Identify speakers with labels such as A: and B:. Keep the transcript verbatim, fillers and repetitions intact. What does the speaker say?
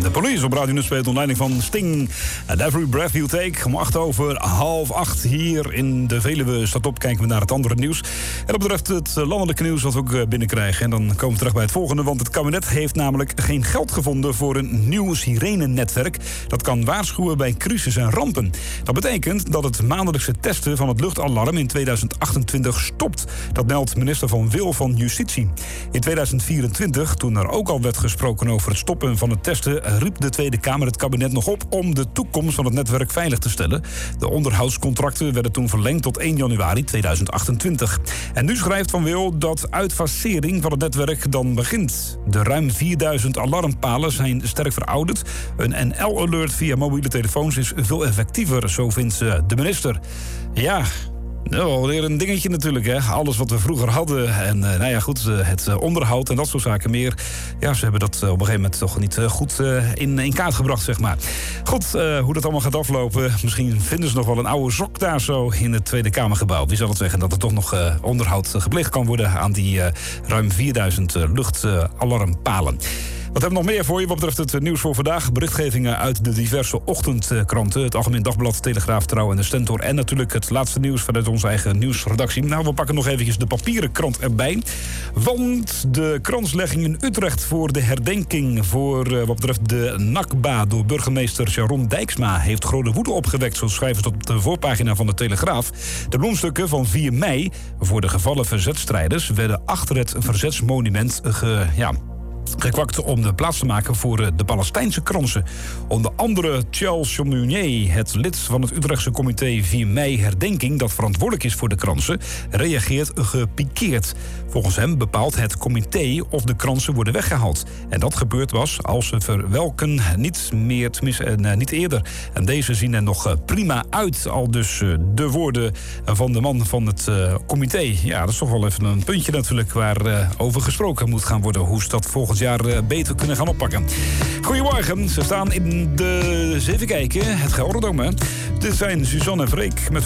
A: De Police op Radio Nunspeet, onder leiding van Sting. And Every Breath You Take. Om acht over half acht hier in de Veluwe staat op. Kijken we naar het andere nieuws. En dat betreft het landelijke nieuws wat we ook binnenkrijgen. En dan komen we terug bij het volgende. Want het kabinet heeft namelijk geen geld gevonden voor een nieuw sirenennetwerk. Dat kan waarschuwen bij crisis en rampen. Dat betekent dat het maandelijkse testen van het luchtalarm in tweeduizend achtentwintig stopt. Dat meldt minister Van Wil van Justitie. In tweeduizend vierentwintig, toen er ook al werd gesproken over het stoppen van het testen, riep de Tweede Kamer het kabinet nog op om de toekomst van het netwerk veilig te stellen. De onderhoudscontracten werden toen verlengd tot één januari tweeduizend achtentwintig. En nu schrijft Van Wil dat uitfasering van het netwerk dan begint. De ruim vierduizend alarmpalen zijn sterk verouderd. Een N L-alert via mobiele telefoons is veel effectiever, zo vindt de minister. Ja... Nou, weer een dingetje natuurlijk, hè. Alles wat we vroeger hadden. En uh, nou ja, goed, uh, het uh, onderhoud en dat soort zaken meer. Ja, ze hebben dat uh, op een gegeven moment toch niet uh, goed uh, in, in kaart gebracht, zeg maar. Goed, uh, hoe dat allemaal gaat aflopen. Misschien vinden ze nog wel een oude sok daar zo in het Tweede Kamergebouw. Wie zal het zeggen dat er toch nog uh, onderhoud uh, gepleegd kan worden aan die uh, ruim vierduizend uh, luchtalarmpalen. Uh, Wat hebben we nog meer voor je wat betreft het nieuws voor vandaag? Berichtgevingen uit de diverse ochtendkranten. Het Algemeen Dagblad, Telegraaf, Trouw en de Stentor. En natuurlijk het laatste nieuws vanuit onze eigen nieuwsredactie. Nou, we pakken nog eventjes de papieren krant erbij. Want de kranslegging in Utrecht voor de herdenking voor uh, wat betreft de Nakba door burgemeester Sharon Dijksma heeft grote woede opgewekt. Zo schrijven ze op de voorpagina van de Telegraaf. De bloemstukken van vier mei voor de gevallen verzetstrijders werden achter het verzetsmonument ge, ja, gekwakt om de plaats te maken voor de Palestijnse kransen. Onder andere Charles Chommunier, het lid van het Utrechtse comité vier mei herdenking dat verantwoordelijk is voor de kransen, reageert gepikeerd. Volgens hem bepaalt het comité of de kransen worden weggehaald. En dat gebeurd was als ze verwelken niet meer, tenminste uh, niet eerder. En deze zien er nog uh, prima uit. Al dus uh, de woorden van de man van het uh, comité. Ja, dat is toch wel even een puntje natuurlijk waar uh, over gesproken moet gaan worden. Hoe ze dat volgend jaar uh, beter kunnen gaan oppakken. Goedemorgen, ze staan in de... Even kijken, het Gelderdoom, hè. Dit zijn Suzanne en Freek met